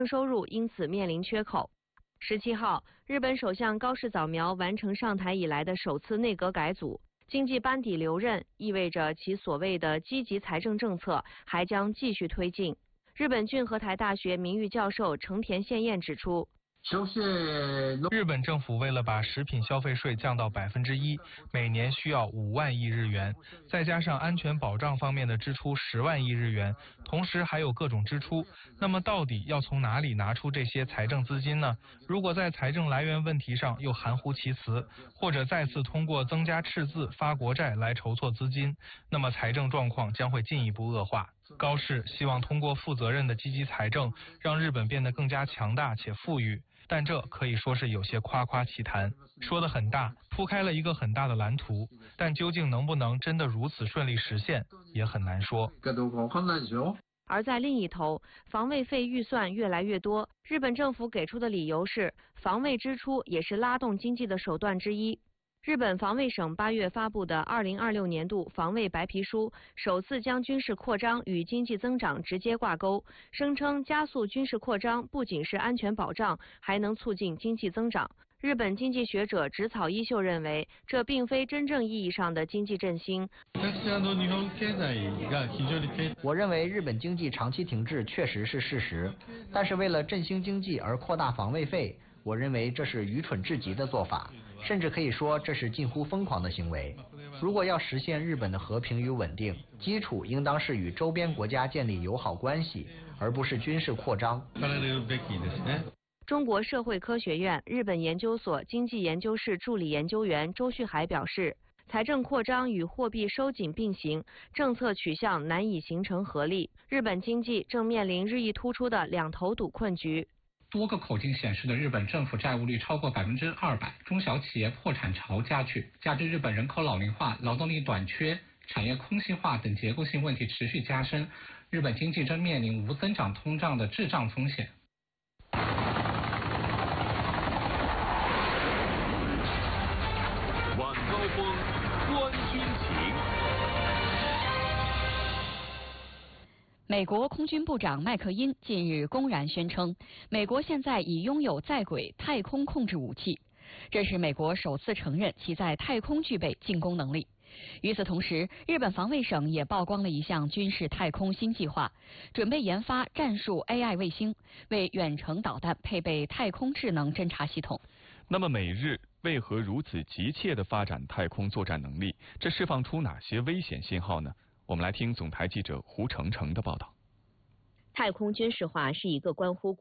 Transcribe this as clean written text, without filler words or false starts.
收入因此面临缺口。17号，日本首相高市早苗完成上台以来的首次内阁改组，经济班底留任，意味着其所谓的积极财政政策还将继续推进。日本骏和台大学名誉教授成田宪彦指出， 日本政府为了把食品消费税降到1%，每年需要5万亿日元，再加上安全保障方面的支出10万亿日元，同时还有各种支出。那么到底要从哪里拿出这些财政资金呢？如果在财政来源问题上又含糊其辞，或者再次通过增加赤字、发国债来筹措资金，那么财政状况将会进一步恶化。高市希望通过负责任的积极财政，让日本变得更加强大且富裕。但这可以说是有些夸夸其谈，说得很大，铺开了一个很大的蓝图，但究竟能不能真的如此顺利实现，也很难说。 而在另一头，防卫费预算越来越多，日本政府给出的理由是，防卫支出也是拉动经济的手段之一。日本防卫省8月发布的2026年度防卫白皮书，首次将军事扩张与经济增长直接挂钩，声称加速军事扩张不仅是安全保障，还能促进经济增长。日本经济学者植草一秀认为，这并非真正意义上的经济振兴。 我认为日本经济长期停滞确实是事实，但是为了振兴经济而扩大防卫费，我认为这是愚蠢至极的做法，甚至可以说这是近乎疯狂的行为。如果要实现日本的和平与稳定，基础应当是与周边国家建立友好关系，而不是军事扩张。 中国社会科学院日本研究所经济研究室助理研究员周旭海表示，财政扩张与货币收紧并行，政策取向难以形成合力。日本经济正面临日益突出的两头堵困局。 多个口径显示的日本政府债务率超过200%，中小企业破产潮加剧，加之日本人口老龄化、劳动力短缺、产业空心化等结构性问题持续加深，日本经济正面临无增长通胀的滞胀风险。 晚高峰，观军情。 美国空军部长麦克因近日公然宣称，美国现在已拥有在轨太空控制武器，这是美国首次承认其在太空具备进攻能力。与此同时，日本防卫省也曝光了一项军事太空新计划，准备研发战术 AI 卫星，为远程导弹配备太空智能侦察系统。 那么美日为何如此急切地发展太空作战能力？这释放出哪些危险信号呢？我们来听总台记者胡程程的报道。 太空军事化是一个关乎